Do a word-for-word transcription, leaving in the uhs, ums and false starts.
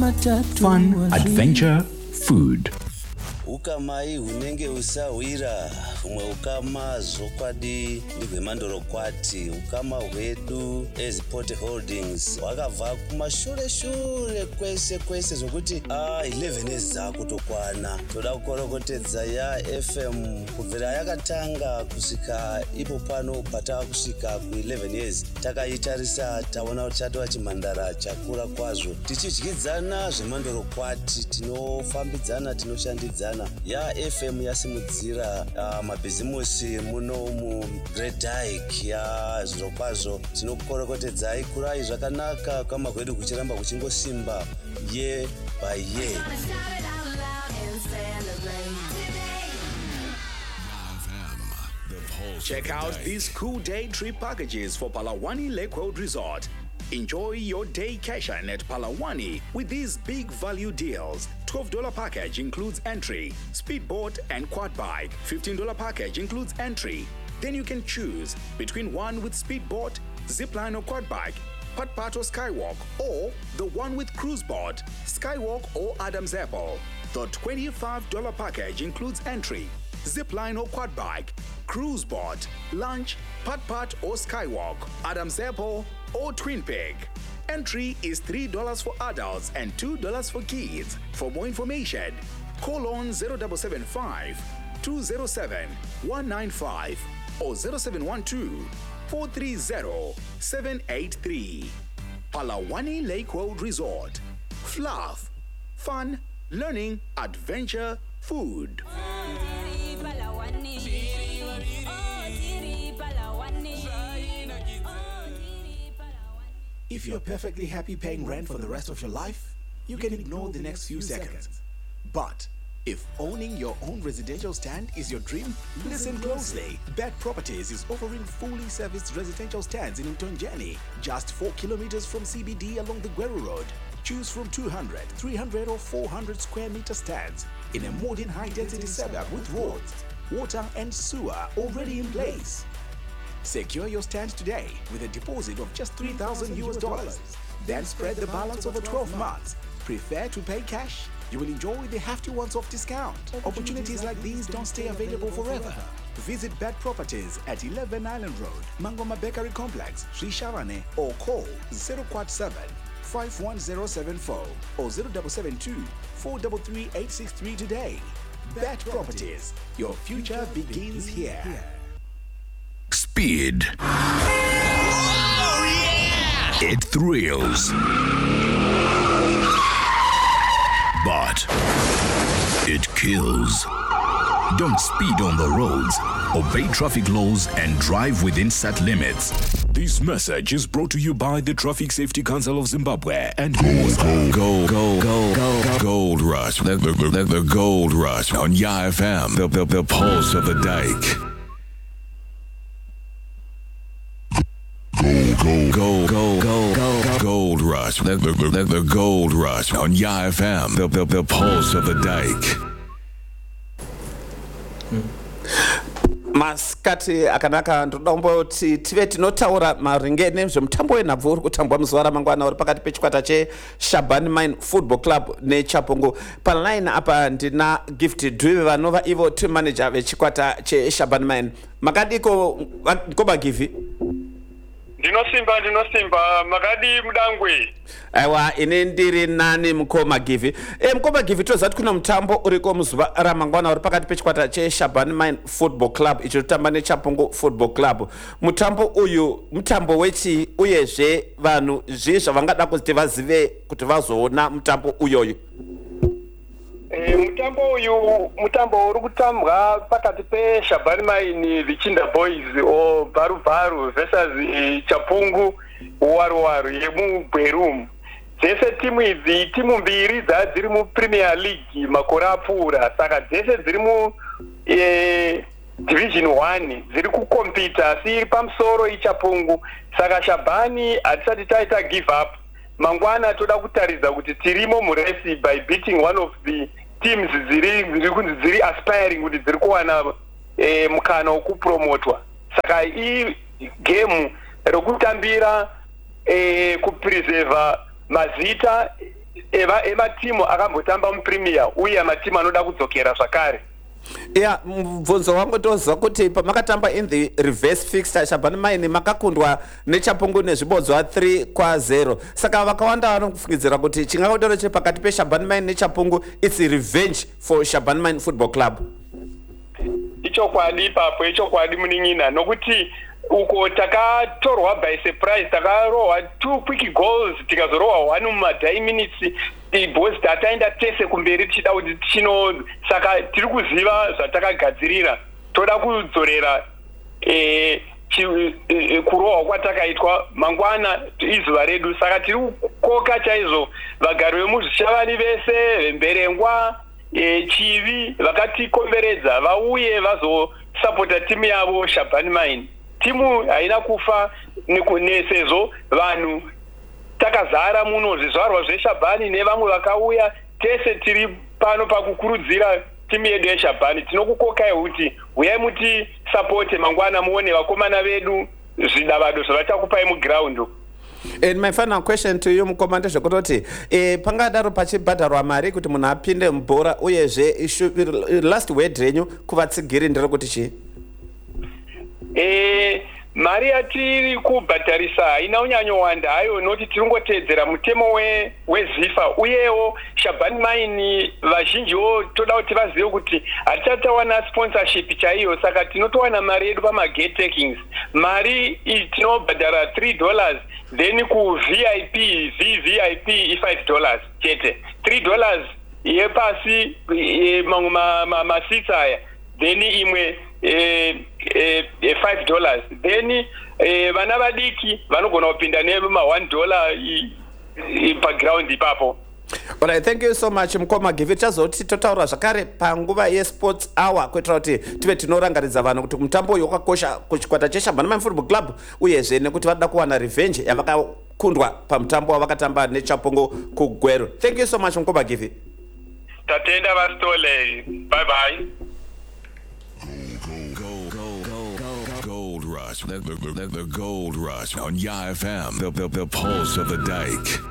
Fun, adventure, food. Ukamai hunenge usawira umwe ukama zokwadi ndivemandoro kwati ukama hwedu eZiport Holdings wakabva kumashure shure kwese kwese zokuti ah eleven ezako tokwana toda kukorokotedza ya F M kubvira yakatanga kusika ipo pano pata kusika ku eleven years takaitarisa taona kuti chatova chimhandara chakura kwazvo tichidyidzana zvemandoro kwati tinofambidzana tinoshandidzana ya F M yasimudzira uh, mabhizimusi muno mu Great Dyke ya zviro kwazvo tinokorokotedzai kurai zvakanaka kama kwedu kuchiramba kuchingosimba year by year. Check out these cool day trip packages for Palawani Lake Road Resort. Enjoy your daycation at Palawani with these big value deals. twelve dollars package includes entry, speedboat and quad bike. fifteen dollars package includes entry. Then you can choose between one with speedboat, zipline or quad bike, putt-putt or skywalk, or the one with cruise boat, skywalk or Adam's Apple. The twenty-five dollars package includes entry, zipline or quad bike, cruise boat, lunch, putt-putt or skywalk, Adam's Apple or Twin Peak. Entry is three dollars for adults and two dollars for kids. For more information, call on zero seven seven five, two zero seven, one nine five or zero seven one two, four three zero, seven eight three. Palawani Lake Road Resort. Fluff, fun, learning, adventure, food. If you're perfectly happy paying rent for the rest of your life, you can ignore the next few seconds. But if owning your own residential stand is your dream, listen closely. Bet Properties is offering fully serviced residential stands in Mtonjeni, just four kilometers from C B D along the Gweru Road. Choose from two hundred, three hundred or four hundred square meter stands in a modern high-density setup with roads, water and sewer already in place. Secure your stand today with a deposit of just three thousand US dollars. Then spread the balance over twelve months. Prefer to pay cash? You will enjoy the hefty once-off discount. Opportunities like these don't stay available forever. Visit Bet Properties at eleven Island Road, Mangoma Bakery Complex, Sri Shavane, or call zero seven, five one zero seven four or zero seven seven two, four three three, eight six three today. Bet Properties, your future begins here. Speed. Oh, yeah! It thrills. But it kills. Don't speed on the roads. Obey traffic laws and drive within set limits. This message is brought to you by the Traffic Safety Council of Zimbabwe and Gold, gold, gold, gold, gold, gold rush. The, the, the, the gold rush on Y F M. The, the, the pulse of the dike. Gold, gold, gold, gold, gold, gold rush. The, the, the, the gold rush on Y F M. The, the, the pulse of the dike. Maskati akanaka ndoda kumboti tive tinotaura maringe nezvemutambo wenhabvu uri kutambwa muzuva ramangwana uri pakati pechikwata cheShabani Mine Football Club neChapungu. Paline apa ndina Gift Drive vanova ivo team manager vechikwata cheShabani Mine. Makadiko koba Givi? Ndinosimba ndinosimba makadi mudangwe. Aiwa ine ndiri nani Mukoma Givi. E Mukoma Givi tozati kuna mutambo uriko muzuva ramangwana uri pakati pechikwata cheShabani Mine Football Club ichitotamba neChapungu Football Club. Mutambo uyu mutambo wechi uyezve vanhu zvi zvavangada kuti vazive kuti vazoona mutambo uyoyu. E, mutambo uyu mutambo uri kutambwa pakati peShabani Mine Vichinda Boys o Bharu Bharu versus e, Chapungu Waru Waru yemugweru. Dzese timu idzi timu mbiri dziri mu Premier League makore apfuura saka dzese dziri mu e, Division one dziri kukompita asi pamusoro iChapungu saka Shabani hatisati taita give up. Mangwana toda kutaridza kuti tirimo muresi by beating one of the teams ziri ziri ziri aspiring kuti dziri kuwana eh, mukana wokupromotwa. Saka i game rokutambira eh, kupreserva mazita eva ematimu akambotamba mupremier uye matimu anoda kudzokera zvakare. Yeah, mubvunzo wangu ndozwa kuti pamakatamba in the reverse fixture Shabana Mine makakundwa neChapungu nezvibodzwa three kwa zero. Saka vakawanda vanokufungidzira kuti chingakodero chiri pakati peShabana Mine neChapungu it's a revenge for Shabana Mine Football Club. Ichokwadi ipapo, ichokwadi munin'ina nokuti uko takatorwa by surprise, takarohwa two quick goals tikazorohwa one mumadai minutes ibhozi tataenda tese kumberi tichida kuti chino, saka tiri kuziva zvatakagadzirira, toda kudzorera eh, eh, kurohwa kwatakaitwa mangwana izuva redu, saka tiri kukoka chaizvo vagari vemuzvishavani vese vemberengwa e, chivi vakatikomberedza vauye vazosapota timu yavo Shabana Mine. Timu haina kufa nesezvo vanhu takazara muno zvizvarwa zveShabani nevamwe vakauya tese tiri pano pakukurudzira timu yedu yeShabani. Tinokukokai kuti uyai muti sapote mangwana muone vakomana vedu zvidavado zvavachakupai muground. And my final question to you mukomanda zvekutoti eh, pangadaro pachibhadharwa mari kuti munhu apinde mubhora uyezve last word renyu kuvatsigiri nderekuti chii? Eh, mari yatiri kubhadharisa haina unyanyowanda hayo noti tiringotedzera mutemo we wezifa uyewo Shabana Mine vazhinjiwo toda kuti vazive kuti hatichatawana sponsorship chaiyo, saka tinotowana mari yedu pamagate takings. Mari tinobhadhara three dollars then ku V I P V V I P five dollars chete, three dollars yepasi mamwe masitsi aya then imwe eh, eh, five dollars then eh, vana vadiki vanogona kupinda nema one dollar paground ipapo. Alright, thank you so much Mukoma Givi. Chazoti totaura zvakare panguva yeSports Hour kuitira kuti tive tinorangaridza vanhu kuti mutambo uyu wakakosha kuchikwata cheShabana Mine Football Club uyezve nekuti vada kuwana revenge yavakakundwa pamutambo wavakatamba neChapungu kuGweru. Thank you so much Mukoma Givi. Tatenda vastole. Bye bye. Gold Rush, the, the, the, the Gold Rush on Y F M, the, the, the pulse of the dike.